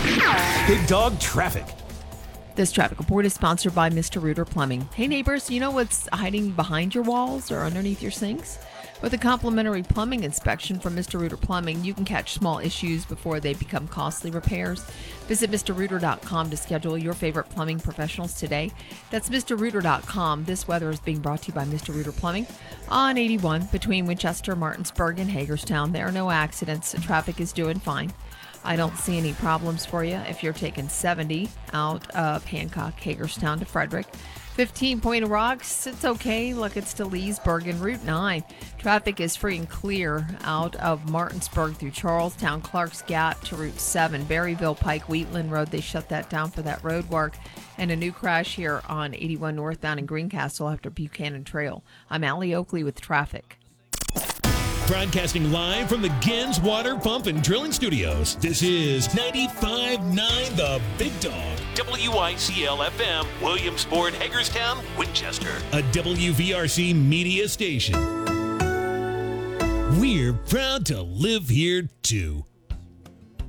Big Dog Traffic. This traffic report is sponsored by Mr. Rooter Plumbing. Hey neighbors, you know what's hiding behind your walls or underneath your sinks? With a complimentary plumbing inspection from Mr. Rooter Plumbing, you can catch small issues before they become costly repairs. Visit MrRooter.com to schedule your favorite plumbing professionals today. That's MrRooter.com. This weather is being brought to you by Mr. Rooter Plumbing on 81 between Winchester, Martinsburg, and Hagerstown. There are no accidents. The traffic is doing fine. I don't see any problems for you if you're taking 70 out of Hancock, Hagerstown to Frederick. 15 Point of Rocks, it's okay. Look, it's to Leesburg and Route 9. Traffic is free and clear out of Martinsburg through Charlestown, Clark's Gap to Route 7. Berryville Pike, Wheatland Road, they shut that down for that road work. And a new crash here on 81 northbound in Greencastle after Buchanan Trail. I'm Allie Oakley with traffic. Broadcasting live from the Gens Water Pump and Drilling Studios. This is 95.9 The Big Dog. WICL-FM, Williamsport, Hagerstown, Winchester. A WVRC media station. We're proud to live here, too.